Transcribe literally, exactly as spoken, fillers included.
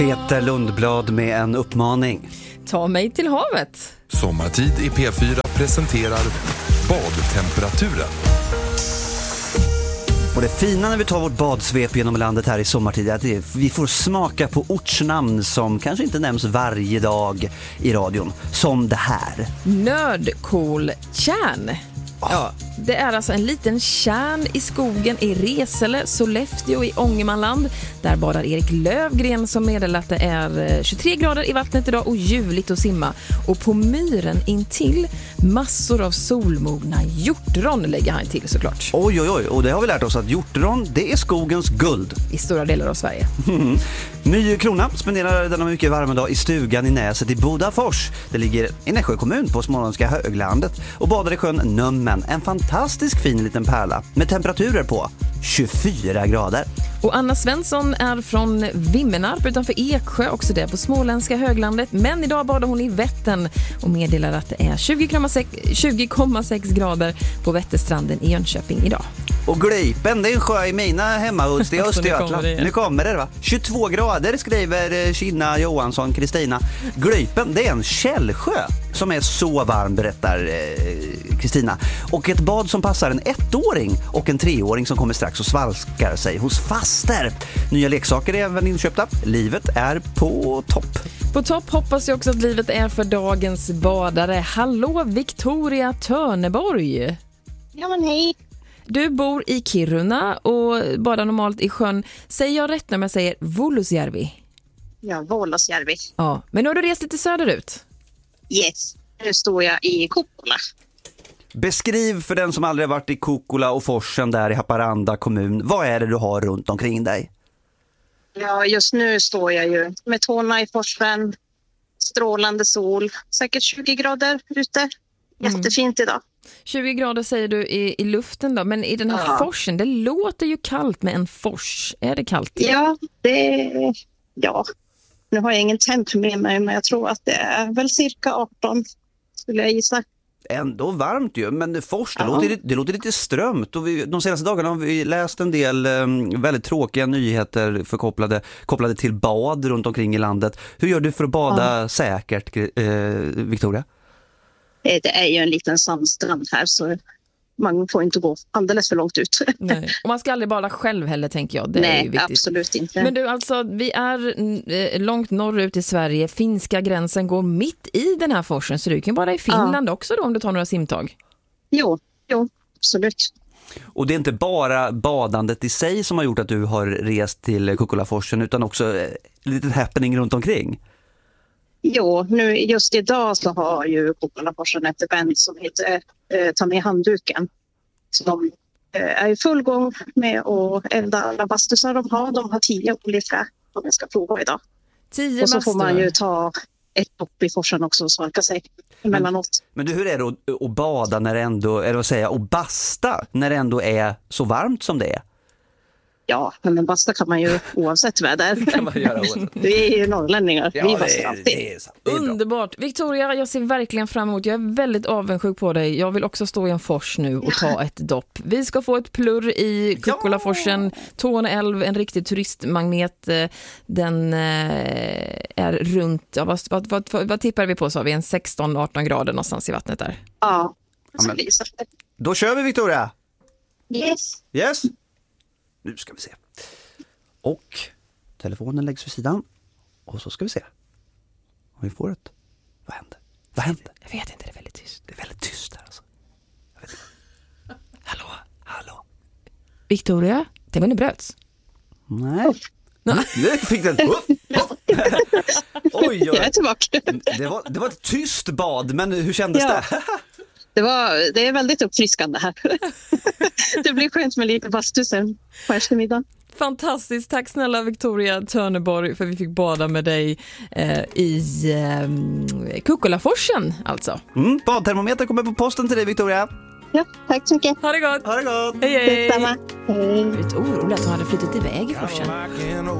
Peter Lundblad med en uppmaning. Ta mig till havet. Sommartid i P fyra presenterar badtemperaturen. Och det fina när vi tar vårt badsvep genom landet här i sommartid är att vi får smaka på ortsnamn som kanske inte nämns varje dag i radion. Som det här. Nördkoltjärn. Ja, det är alltså en liten tjärn i skogen i Resele, Sollefteå i Ångermanland. Där badar Erik Lövgren som meddelar att det är tjugotre grader i vattnet idag och ljuvligt att simma. Och på myren intill massor av solmogna hjortron lägger han till såklart. Oj, oj, oj. Och det har vi lärt oss att hjortron, det är skogens guld. I stora delar av Sverige. Mm. My Krona spenderar denna mycket varma dag i stugan i Näset i Bodafors. Det ligger i Nässjö kommun på småländska höglandet och badar i sjön Nömmen. En fantastisk fin liten pärla med temperaturer på tjugofyra grader. Och Anna Svensson är från Vimmenarp utanför Eksjö, också där på småländska höglandet. Men idag badar hon i Vättern och meddelar att det är tjugo komma sex grader på Vätterstranden i Jönköping idag. Och Glypen, det är en sjö i mina hemmahus i Östergötland. Nu, nu kommer det va? tjugotvå grader skriver Kina Johansson, Kristina. Glypen, det är en källsjö som är så varm, berättar Kristina. Och ett bad som passar en ettåring och en treåring som kommer strax och svalkar sig hos faster. Nya leksaker är även inköpta. Livet är på topp. På topp hoppas jag också att livet är för dagens badare. Hallå Victoria Törneborg. Ja men hej. Du bor i Kiruna och badar normalt i sjön. Säger jag rätt när jag säger Vuolusjärvi? Ja, Vuolusjärvi. Ja, men nu har du rest lite söderut. Yes, nu står jag i Kokkola. Beskriv för den som aldrig varit i Kokkola och forsen där i Haparanda kommun. Vad är det du har runt omkring dig? Ja, just nu står jag ju med tårna i forsen. Strålande sol. Säkert tjugo grader ute. Jättefint idag. tjugo grader säger du i, i luften då. Men i den här ja. forsen, det låter ju kallt med en fors. Är det kallt? Ja, det ja. Nu har jag ingen temp med mig, men jag tror att det är väl cirka arton skulle jag gissa. Ändå varmt ju, men fors, det, ja. låter, det låter lite strömt. Och vi, de senaste dagarna har vi läst en del um, väldigt tråkiga nyheter förkopplade kopplade till bad runt omkring i landet. Hur gör du för att bada ja. säkert, eh, Victoria? Det är ju en liten sandstrand här så man får inte gå alldeles för långt ut. Nej. Och man ska aldrig bada själv heller, tänker jag. Det Nej, är ju viktigt. Absolut inte. Men du, alltså, vi är eh, långt norrut i Sverige. Finska gränsen går mitt i den här forsen. Så du kan bada i Finland ja. också då om du tar några simtag. Jo, jo, absolut. Och det är inte bara badandet i sig som har gjort att du har rest till Kokkolaforsen utan också eh, lite happening runt omkring. Jo, nu just idag så har ju Kokkolaforsen ett event som heter eh, Ta med handduken. Så de eh, är i full gång med att elda alla bastusar de har. De har tio olika som jag ska prova idag. Tio och så bastur. får man ju ta ett dopp i forsen också och svalka sig emellanåt. Men, men du, hur är det att, att bada när det ändå, eller vad säga, och basta när det ändå är så varmt som det är? Ja, men basta kan man ju oavsett väder. kan man göra oavsett. Vi är ju norrlänningar. Ja, vi det, alltid. Det är, det är underbart. Victoria, jag ser verkligen fram emot. Jag är väldigt avundsjuk på dig. Jag vill också stå i en fors nu och ta ett dopp. Vi ska få ett plurr i Kokkolaforsen. Torne älv, en riktig turistmagnet. Den är runt, ja, vad, vad, vad, vad tippar vi på så har vi en sexton arton grader någonstans i vattnet där. Ja, ja men, då kör vi, Victoria. Yes. Yes. Nu ska vi se. Och telefonen läggs vid sidan. Och så ska vi se om vi får ett. Vad händer? Vad händer? Jag vet inte, det är väldigt tyst. Det är väldigt tyst här alltså. Jag vet inte. Hallå, hallå. Victoria, det var nu bröts. Nej. Oh. Nu fick den. Oh. Oh. Oj, oj. Jag är tillbaka. Det var, det var ett tyst bad, men hur kändes ja. det? Det, var, det är väldigt uppfriskande här. Det blir skönt med lite bastu sen på eftermiddagen. Fantastiskt. Tack snälla Victoria Törneborg för att vi fick bada med dig eh, i eh, Kokkolaforsen alltså. Mm, badtermometer kommer på posten till dig, Victoria. Ja, tack så mycket. Ha det gott. Ha det gott. Hej, hej. Detsamma. Hej. Jag är lite orolig att hon hade flyttat iväg i forsen.